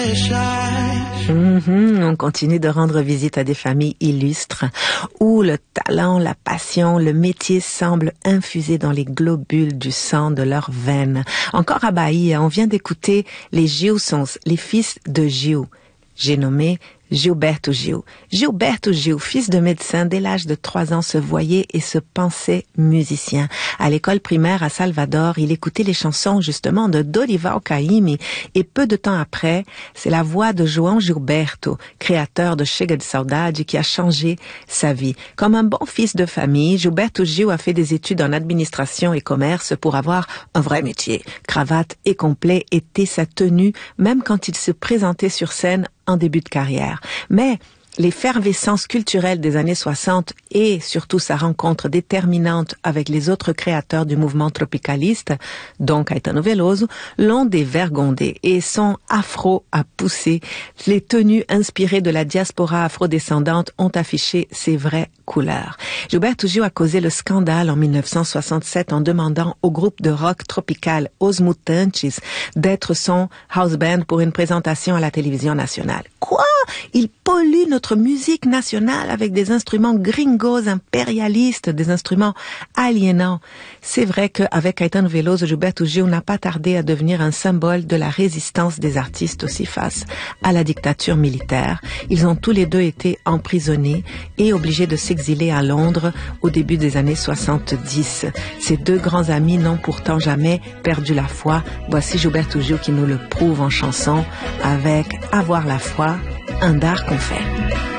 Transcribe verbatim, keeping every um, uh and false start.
Mm-hmm, on continue de rendre visite à des familles illustres où le talent, la passion, le métier semblent infusés dans les globules du sang de leurs veines. Encore à Bahia, on vient d'écouter les Gilsons, les fils de Gil. J'ai nommé Gilberto Gil. Gilberto Gil, fils de médecin, dès l'âge de trois ans, se voyait et se pensait musicien. À l'école primaire à Salvador, il écoutait les chansons justement de Dorival Caymmi et peu de temps après, c'est la voix de João Gilberto, créateur de Chega de Saudade, qui a changé sa vie. Comme un bon fils de famille, Gilberto Gil a fait des études en administration et commerce pour avoir un vrai métier. Cravate et complet était sa tenue, même quand il se présentait sur scène en début de carrière. Mais l'effervescence culturelle des années soixante et surtout sa rencontre déterminante avec les autres créateurs du mouvement tropicaliste, dont Caetano Veloso, l'ont dévergondé et son afro a poussé. Les tenues inspirées de la diaspora afrodescendante ont affiché ses vraies couleurs. Gilberto Gil a causé le scandale en mille neuf cent soixante-sept en demandant au groupe de rock tropical Os Mutantes d'être son house band pour une présentation à la télévision nationale. Quoi? Il pollue notre musique nationale avec des instruments gringos, impérialistes, des instruments aliénants. C'est vrai qu'avec Caetano Veloso, Gilberto Gil n'a pas tardé à devenir un symbole de la résistance des artistes aussi face à la dictature militaire. Ils ont tous les deux été emprisonnés et obligés de s'exiler à Londres au début des années soixante-dix. Ces deux grands amis n'ont pourtant jamais perdu la foi. Voici Gilberto Gil qui nous le prouve en chanson avec Avoir la foi, un dard qu'on fait.